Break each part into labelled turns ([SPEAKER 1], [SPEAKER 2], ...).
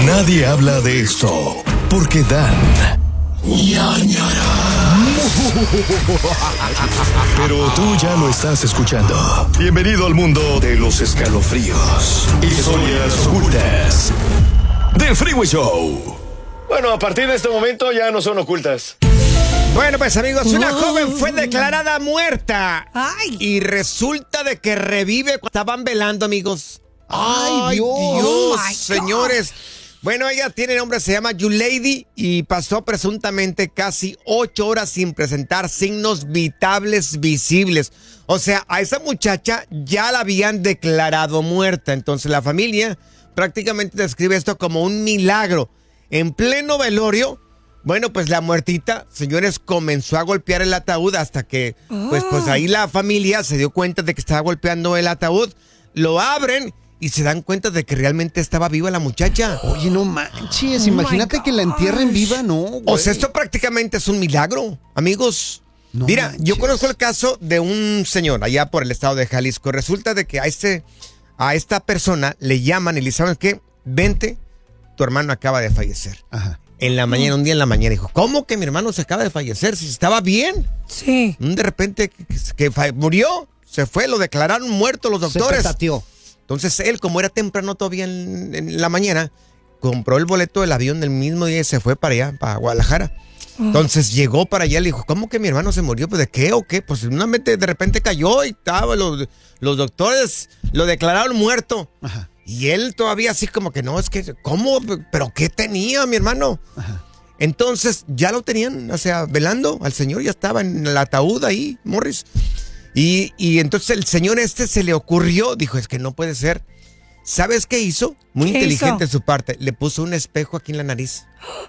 [SPEAKER 1] Nadie habla de esto porque dan ñañara. Pero tú ya lo estás escuchando. Bienvenido al mundo de los escalofríos, historias ocultas de Freeway Show.
[SPEAKER 2] Bueno, a partir de este momento ya no son ocultas.
[SPEAKER 3] Bueno, pues amigos, una joven fue declarada muerta.
[SPEAKER 4] Ay.
[SPEAKER 3] Y resulta de que revive cuando estaban velando, amigos.
[SPEAKER 4] Ay, Dios.
[SPEAKER 3] Dios,
[SPEAKER 4] Oh, my
[SPEAKER 3] señores. Bueno, ella tiene nombre, se llama Yulady y pasó presuntamente casi 8 horas sin presentar signos vitales visibles. O sea, a esa muchacha ya la habían declarado muerta. Entonces la familia prácticamente describe esto como un milagro. En pleno velorio, bueno, pues la muertita, señores, comenzó a golpear el ataúd hasta que, pues ahí la familia se dio cuenta de que estaba golpeando el ataúd. Lo abren y se dan cuenta de que realmente estaba viva la muchacha.
[SPEAKER 4] Oye, no manches, imagínate que la entierren viva, ¿no, güey?
[SPEAKER 3] O sea, esto prácticamente es un milagro, amigos.
[SPEAKER 4] No
[SPEAKER 3] Mira,
[SPEAKER 4] manches.
[SPEAKER 3] yo conozco el caso de un señor allá por el estado de Jalisco. Resulta de que a esta persona le llaman y le dicen, ¿sabes qué? Vente, tu hermano acaba de fallecer.
[SPEAKER 4] Ajá.
[SPEAKER 3] En la mañana, un día en la mañana, dijo, ¿cómo que mi hermano se acaba de fallecer? Si estaba bien.
[SPEAKER 5] Sí.
[SPEAKER 3] De repente murió, se fue, lo declararon muerto los doctores.
[SPEAKER 4] Se petateó.
[SPEAKER 3] Entonces él, como era temprano todavía en la mañana, compró el boleto del avión del mismo día y se fue para allá, para Guadalajara. Entonces llegó para allá y le dijo, ¿cómo que mi hermano se murió? Pues ¿de qué o qué? Pues de repente cayó y estaba, los doctores lo declararon muerto.
[SPEAKER 4] Ajá.
[SPEAKER 3] Y él todavía así como que no, es que, ¿cómo? ¿Pero qué tenía mi hermano?
[SPEAKER 4] Ajá.
[SPEAKER 3] Entonces ya lo tenían, o sea, velando al señor, ya estaba en el ataúd ahí, Morris. Y entonces el señor se le ocurrió, dijo, es que no puede ser. ¿Sabes qué hizo? Muy
[SPEAKER 5] ¿Qué
[SPEAKER 3] inteligente
[SPEAKER 5] hizo?
[SPEAKER 3] de su parte. Le puso un espejo aquí en la nariz.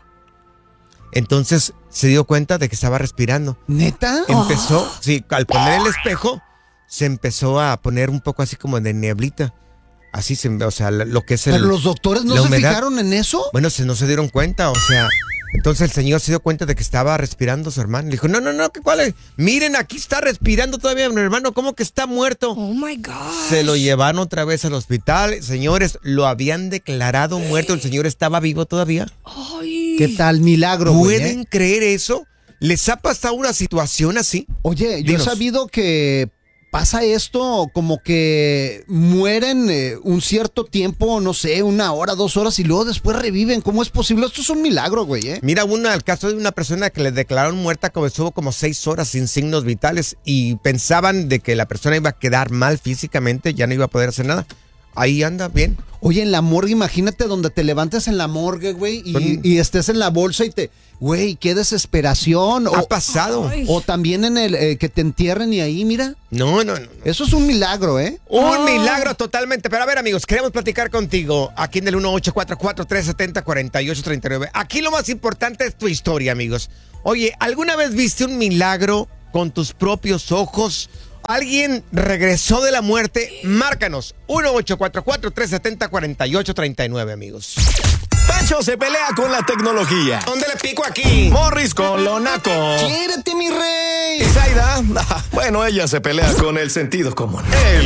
[SPEAKER 3] Entonces se dio cuenta de que estaba respirando.
[SPEAKER 4] ¿Neta?
[SPEAKER 3] Empezó, sí, al poner el espejo, se empezó a poner un poco así como de neblita. Así, o sea, lo que es el...
[SPEAKER 4] ¿Pero los doctores no
[SPEAKER 3] la
[SPEAKER 4] se
[SPEAKER 3] humedad.
[SPEAKER 4] fijaron en eso?
[SPEAKER 3] Bueno, no se dieron cuenta, o sea... Entonces el señor se dio cuenta de que estaba respirando su hermano. Le dijo, no, ¿cuál es? Miren, aquí está respirando todavía mi hermano, ¿cómo que está muerto?
[SPEAKER 5] Oh my God.
[SPEAKER 3] Se lo llevaron otra vez al hospital. Señores, lo habían declarado muerto. El señor estaba vivo todavía.
[SPEAKER 5] Ay.
[SPEAKER 4] ¿Qué tal milagro, güey?
[SPEAKER 3] ¿Pueden creer eso? ¿Les ha pasado una situación así?
[SPEAKER 4] Oye, yo he
[SPEAKER 3] Dinos.
[SPEAKER 4] sabido que pasa esto como que mueren un cierto tiempo, no sé, 1 hora, 2 horas y luego después reviven. ¿Cómo es posible? Esto es un milagro, güey, ¿eh?
[SPEAKER 3] Mira, el caso de una persona que le declararon muerta, como estuvo como 6 horas sin signos vitales y pensaban de que la persona iba a quedar mal físicamente, ya no iba a poder hacer nada. Ahí anda, bien.
[SPEAKER 4] Oye, en la morgue, imagínate donde te levantes en la morgue, güey, y estés en la bolsa y güey, qué desesperación.
[SPEAKER 3] Ha pasado.
[SPEAKER 5] Ay.
[SPEAKER 4] O también en el que te entierren y ahí, mira.
[SPEAKER 3] No.
[SPEAKER 4] Eso es un milagro, ¿eh?
[SPEAKER 3] Un milagro totalmente. Pero a ver, amigos, queremos platicar contigo aquí en el 1844-370-4839. Aquí lo más importante es tu historia, amigos. Oye, ¿alguna vez viste un milagro con tus propios ojos? ¿Alguien regresó de la muerte? Márcanos. 1844-370-4839, amigos.
[SPEAKER 1] Pancho se pelea con la tecnología.
[SPEAKER 3] ¿Dónde le pico aquí?
[SPEAKER 1] Morris con lo naco.
[SPEAKER 4] ¡Quiérete, mi rey!
[SPEAKER 1] Y Zaida, bueno, ella se pelea con el sentido común.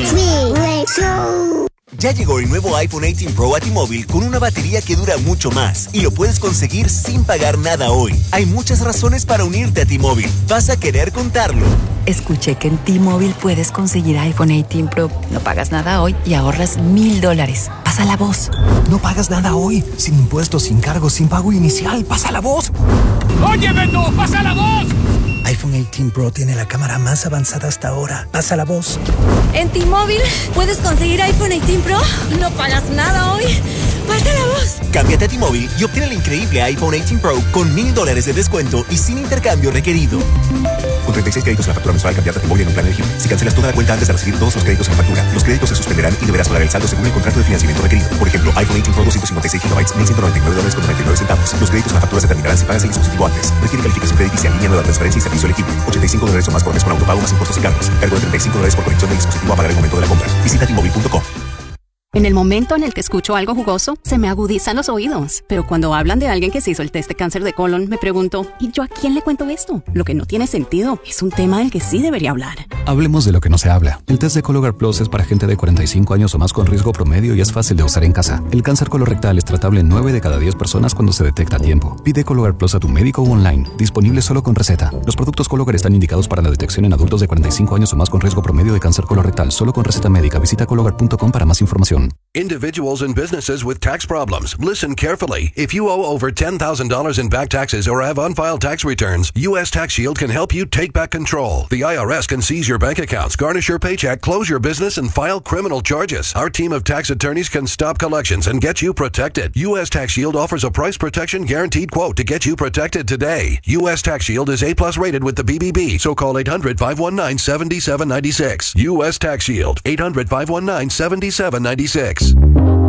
[SPEAKER 6] Ya llegó el nuevo iPhone 18 Pro a T-Mobile con una batería que dura mucho más y lo puedes conseguir sin pagar nada hoy. Hay muchas razones para unirte a T-Mobile. Vas a querer contarlo.
[SPEAKER 7] Escuché que en T-Mobile puedes conseguir iPhone 18 Pro. No pagas nada hoy y ahorras $1,000. Pasa la voz.
[SPEAKER 8] No pagas nada hoy, sin impuestos, sin cargos, sin pago inicial. ¡Pasa la voz!
[SPEAKER 9] ¡Oye, Beto! ¡Pasa la voz!
[SPEAKER 8] iPhone 18 Pro tiene la cámara más avanzada hasta ahora. ¡Pasa la voz!
[SPEAKER 10] En T-Mobile puedes conseguir iPhone 18 Pro. No pagas nada hoy. Pasa la voz.
[SPEAKER 6] Cámbiate a T-Mobile y obtén el increíble iPhone 18 Pro con $1,000 de descuento y sin intercambio requerido.
[SPEAKER 11] Con 36 créditos en la factura mensual, cambiarte a T-Mobile en un plan elegible. Si cancelas toda la cuenta antes de recibir todos los créditos en la factura, los créditos se suspenderán y deberás pagar el saldo según el contrato de financiamiento requerido. Por ejemplo, iPhone 18 Pro 256 GB, $1,199.99. Los créditos en la factura se terminarán si pagas el dispositivo antes. Requiere calificación crediticia, línea nueva, transferencia y servicio elegible. $85 o más por mes con autopago más impuestos y cargos. Cargo de $35 por conexión del dispositivo a pagar el momento de la compra. Visita T-Mobile.com.
[SPEAKER 5] En el momento en el que escucho algo jugoso, se me agudizan los oídos. Pero cuando hablan de alguien que se hizo el test de cáncer de colon, me pregunto, ¿y yo a quién le cuento esto? Lo que no tiene sentido es un tema del que sí debería hablar.
[SPEAKER 12] Hablemos de lo que no se habla. El test de Cologuard Plus es para gente de 45 años o más con riesgo promedio y es fácil de usar en casa. El cáncer colorectal es tratable en 9 de cada 10 personas cuando se detecta a tiempo. Pide Cologuard Plus a tu médico o online. Disponible solo con receta. Los productos Cologuard están indicados para la detección en adultos de 45 años o más con riesgo promedio de cáncer colorectal. Solo con receta médica. Visita Cologuard.com para más información.
[SPEAKER 13] Individuals and businesses with tax problems. Listen carefully. If you owe over $10,000 in back taxes or have unfiled tax returns, U.S. Tax Shield can help you take back control. The IRS can seize your bank accounts, garnish your paycheck, close your business, and file criminal charges. Our team of tax attorneys can stop collections and get you protected. U.S. Tax Shield offers a price protection guaranteed quote to get you protected today. U.S. Tax Shield is A+ rated with the BBB, so call 800-519-7796. U.S. Tax Shield, 800-519-7796.